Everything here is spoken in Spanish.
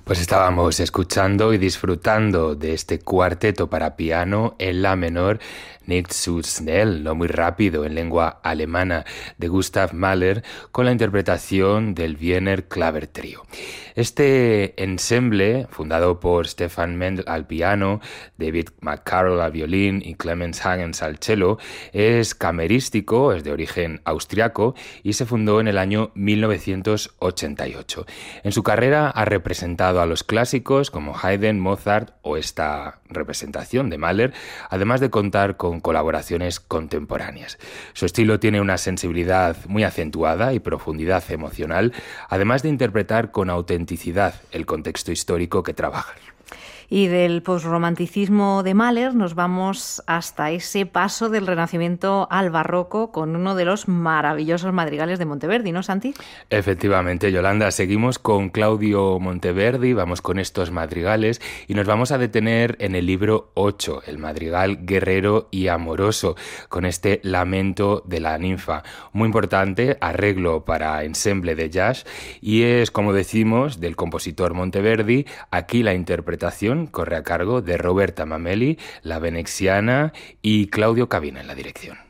Pues estábamos escuchando y disfrutando de este cuarteto para piano en la menor, Nicht zu schnell, no muy rápido, en lengua alemana, de Gustav Mahler, con la interpretación del Wiener Klaver Trio. Este ensemble, fundado por Stefan Mendel al piano, David McCarroll al violín y Clemens Hagens al cello, es camerístico, es de origen austriaco y se fundó en el año 1988. En su carrera ha representado a los clásicos como Haydn, Mozart o esta representación de Mahler, además de contar con colaboraciones contemporáneas. Su estilo tiene una sensibilidad muy acentuada y profundidad emocional, además de interpretar con autenticidad el contexto histórico que trabajan. Y del posromanticismo de Mahler nos vamos hasta ese paso del Renacimiento al Barroco con uno de los maravillosos madrigales de Monteverdi, ¿no, Santi? Efectivamente, Yolanda, seguimos con Claudio Monteverdi, vamos con estos madrigales y nos vamos a detener en el libro 8, el madrigal guerrero y amoroso, con este lamento de la ninfa. Muy importante, arreglo para ensemble de jazz y es, como decimos, del compositor Monteverdi. Aquí la interpretación corre a cargo de Roberta Mameli, la veneziana, y Claudio Cabina en la dirección.